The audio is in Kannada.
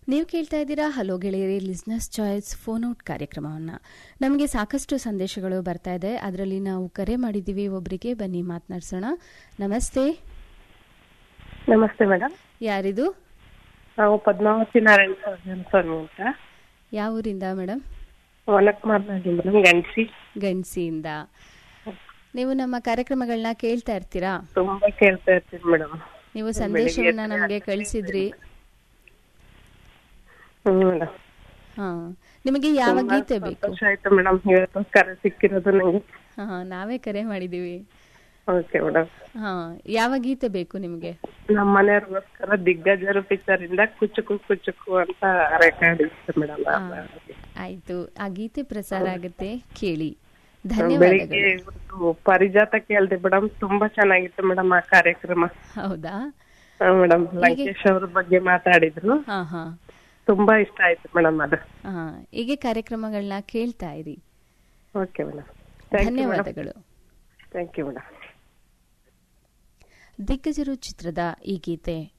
ನೀವು ಕೇಳ್ತಾ ಇದ್ದೀರಾ hello ಗೆಳೆಯರಿ listeners choice phone out ಕಾರ್ಯಕ್ರಮವನ್ನು. ನಮಗೆ ಸಾಕಷ್ಟು ಸಂದೇಶಗಳು ಬರ್ತಾ ಇದೆ, ಅದರಲ್ಲಿ ನಾವು ಕರೆ ಮಾಡಿದ್ದೀವಿ ಒಬ್ಬರಿಗೆ. ಬನ್ನಿ ಮಾತನಾಡ್ಸೋಣ. ನಮಸ್ತೆ. ನಮಸ್ತೆ ಮೇಡಮ್. ಯಾರಿದು? ನಾವು ಪದ್ಮಾವತಿ ನಾರಾಯಣ ಸ್ವಾಮಿ ಅಂತ. ಯಾವ ಊರಿಂದ ಮೇಡಮ್? ವನಕಮಾರ್ನಲ್ಲಿ ಮೇಡಮ್, ಗಂಡ್ಸಿಯಿಂದ. ನೀವು ನಮ್ಮ ಕಾರ್ಯಕ್ರಮಗಳನ್ನ ಕೇಳ್ತಾ ಇರ್ತೀರಾ? ತುಂಬಾ ಕೇಳ್ತಾ ಇರ್ತೀನಿ ಮೇಡಮ್. ನೀವು ಸಂದೇಶವನ್ನ ನಮಗೆ ಕಳಿಸಿದ್ರಿ. ಹಾ, ನಿಮಗೆ ಯಾವ ಗೀತೆ ಬೇಕು? ಆಯ್ತು ಮೇಡಮ್, ಇವತ್ತು ಕರೆ ಸಿಕ್ಕಿರೋದು ನಂಗೆ. ನಾವೇ ಕರೆ ಮಾಡಿದೀವಿ. Okay madam. ಹಾ, ಯಾವ ಗೀತೆ ಬೇಕು ನಿಮ್ಗೆ? ನಮ್ಮ ಮನೆಯವ್ರಿಗೋಸ್ಕರ ದಿಗ್ಗಜರು ಪಿಕ್ಚರ್ ಇಂದ ಕುಚುಕು ಕುಚುಕು ಅಂತ ರೆಕಾರ್ಡ್ ಇತ್ತು ಮೇಡಮ್. ಆಯ್ತು, ಆ ಗೀತೆ ಪ್ರಸಾರ ಆಗುತ್ತೆ, ಕೇಳಿ. ಧನ್ಯವಾದಗಳು. ಪರಿಜಾತ ಕೇಳ್ದೆ ಮೇಡಮ್, ತುಂಬಾ ಚೆನ್ನಾಗಿತ್ತು ಮೇಡಮ್ ಆ ಕಾರ್ಯಕ್ರಮ. ಹೌದಾ ಮೇಡಮ್? ಲಂಕೇಶ್ ಅವ್ರ ಬಗ್ಗೆ ಮಾತಾಡಿದ್ರು, ತುಂಬಾ ಇಷ್ಟ ಆಯ್ತು ಮೇಡಮ್ ಅದು. ಹೀಗೆ ಕಾರ್ಯಕ್ರಮಗಳನ್ನ ಕೇಳ್ತಾ ಇರಿ. ಓಕೆ ಮೇಡಮ್, ಧನ್ಯವಾದಗಳು. Thank you madam. ದಿಗ್ಗಜರು ಚಿತ್ರದ ಈ ಗೀತೆ